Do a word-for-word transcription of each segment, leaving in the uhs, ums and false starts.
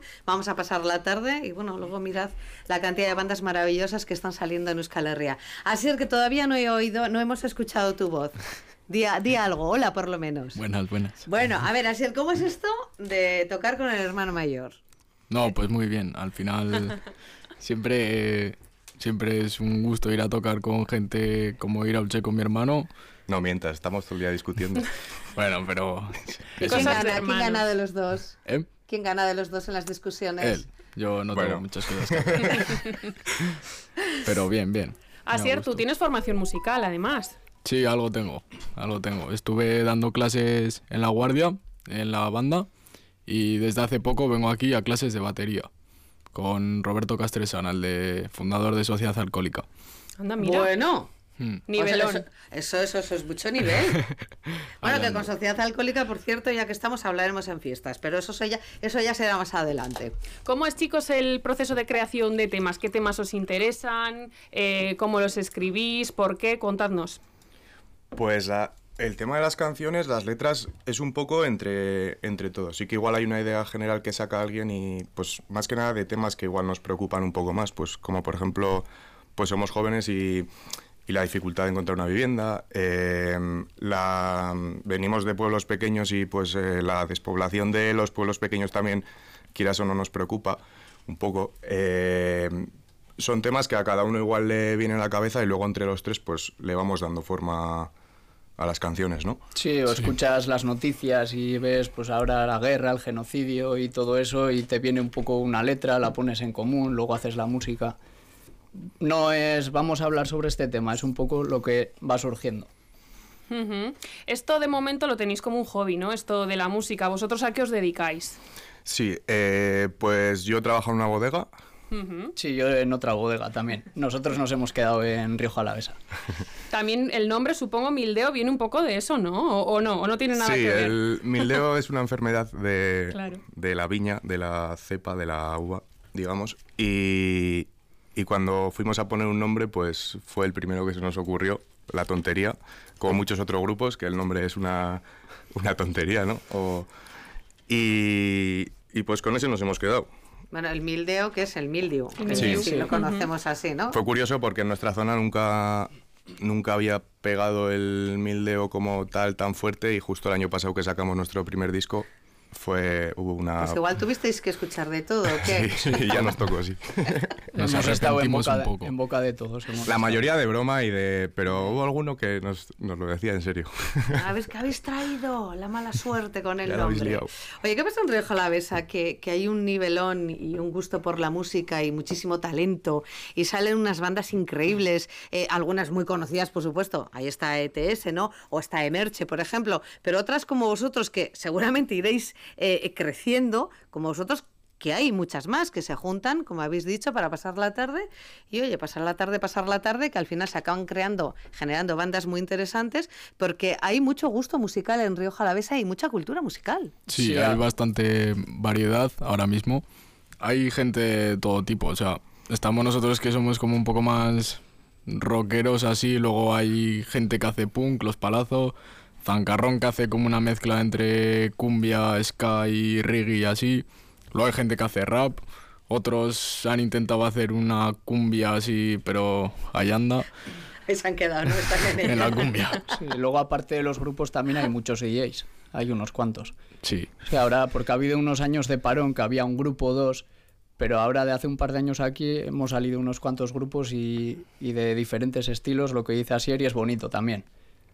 vamos a pasar la tarde y bueno, luego mirad la cantidad de bandas maravillosas que están saliendo en Euskal Herria. Así es que todavía no he oído, no hemos escuchado tu voz. Di, di algo, hola por lo menos. Buenas, buenas. Bueno, a ver, Asier, ¿cómo es esto de tocar con el hermano mayor? No, pues muy bien, al final siempre, siempre es un gusto ir a tocar con gente como ir a Elche con mi hermano. No mientas, estamos todo el día discutiendo. Bueno, pero... ¿Quién gana, ¿Quién gana de los dos? ¿Eh? ¿Quién gana de los dos en las discusiones? Él. Yo no Bueno. tengo muchas cosas que hacer. Pero bien, bien. Asier, tú tienes formación musical, además. Sí, algo tengo, algo tengo. Estuve dando clases en La Guardia, en la banda, y desde hace poco vengo aquí a clases de batería con Roberto Castresana, el de fundador de Sociedad Alcohólica. Anda, mira. Bueno... Hmm. Nivelón. O sea, eso, eso, eso es mucho nivel. Bueno, que con Sociedad Alcohólica, por cierto, ya que estamos, hablaremos en fiestas, pero eso, ya, eso ya será más adelante. ¿Cómo es, chicos, el proceso de creación de temas? ¿Qué temas os interesan? Eh, ¿Cómo los escribís? ¿Por qué? Contadnos. Pues la, el tema de las canciones, las letras, es un poco entre, entre todos. Sí que igual hay una idea general que saca alguien y pues más que nada de temas que igual nos preocupan un poco más, pues como por ejemplo, pues somos jóvenes y... y la dificultad de encontrar una vivienda, eh, la, venimos de pueblos pequeños y pues eh, la despoblación de los pueblos pequeños también, quieras o no, nos preocupa un poco. Eh, son temas que a cada uno igual le viene a la cabeza y luego entre los tres pues le vamos dando forma a las canciones, ¿no? Sí, o Sí. escuchas las noticias y ves pues ahora la guerra, el genocidio y todo eso y te viene un poco una letra, la pones en común, luego haces la música. No es vamos a hablar sobre este tema, es un poco lo que va surgiendo. Uh-huh. Esto de momento lo tenéis como un hobby, ¿no? Esto de la música. ¿Vosotros a qué os dedicáis? Sí, eh, pues yo trabajo en una bodega. Uh-huh. Sí, yo en otra bodega también. Nosotros nos hemos quedado en Rioja Alavesa. También el nombre, supongo, Mildeo, viene un poco de eso, ¿no? ¿O, o no? ¿O no tiene nada Sí, que ver? el mildeo es una enfermedad de, Claro. de la viña, de la cepa, de la uva, digamos, y, y cuando fuimos a poner un nombre, pues fue el primero que se nos ocurrió, la tontería, como muchos otros grupos, que el nombre es una, una tontería, ¿no? O, y, y pues con ese nos hemos quedado. Bueno, el mildeo, que es el mildiu, que Sí. sí, Sí. lo conocemos así, ¿no? Fue curioso porque en nuestra zona nunca, nunca había pegado el mildeo como tal tan fuerte y justo el año pasado que sacamos nuestro primer disco fue hubo una... Pues igual tuvisteis que escuchar de todo, ¿o qué? Sí, sí, ya nos tocó, sí. Nos hemos estado en arrepentimos boca, un de, poco. en boca de todos. hemos La estado. mayoría de broma y de... Pero hubo alguno que nos, nos lo decía en serio. A ver, ¿qué habéis traído? La mala suerte con el Ya lo habéis nombre. liado. Oye, ¿qué pasa en Rioja Alavesa? Que, que hay un nivelón y un gusto por la música y muchísimo talento y salen unas bandas increíbles, eh, algunas muy conocidas, por supuesto. Ahí está E T S, ¿no? O está Emerche, por ejemplo. Pero otras como vosotros que seguramente iréis eh, creciendo, como vosotros, que hay muchas más que se juntan, como habéis dicho, para pasar la tarde y, oye, pasar la tarde, pasar la tarde, que al final se acaban creando, generando bandas muy interesantes, porque hay mucho gusto musical en Rioja Alavesa y mucha cultura musical. Sí, Sí, hay a- bastante variedad ahora mismo. Hay gente de todo tipo, o sea, estamos nosotros que somos como un poco más rockeros así, luego hay gente que hace punk, Los Palazos, Zancarrón que hace como una mezcla entre cumbia, ska y reggae y así. Luego hay gente que hace rap, otros han intentado hacer una cumbia así, pero ahí anda, Ahí se han quedado, ¿no? Están en en la ello. cumbia. Sí, luego aparte de los grupos también hay muchos D Js, hay unos cuantos. Sí, O sea, ahora, porque ha habido unos años de parón que había un grupo o dos, pero ahora de hace un par de años aquí hemos salido unos cuantos grupos y, y de diferentes estilos, lo que dice Asier, y es bonito también.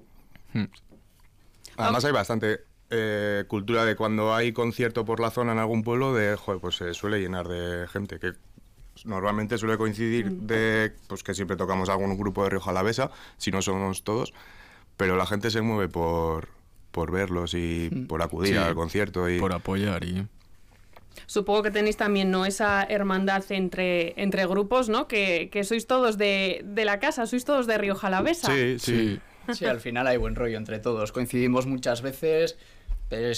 Además hay bastante eh, cultura de cuando hay concierto por la zona en algún pueblo, de joder, pues se suele llenar de gente, que normalmente suele coincidir de pues que siempre tocamos algún grupo de Rioja Alavesa, si no somos todos, pero la gente se mueve por, por verlos y por acudir Sí, al concierto. Y por apoyar y... Supongo que tenéis también, ¿no?, esa hermandad entre, entre grupos, ¿no? Que, que sois todos de, de la casa, sois todos de Rioja Alavesa. sí, sí. Sí. Sí, al final hay buen rollo entre todos. Coincidimos muchas veces, pero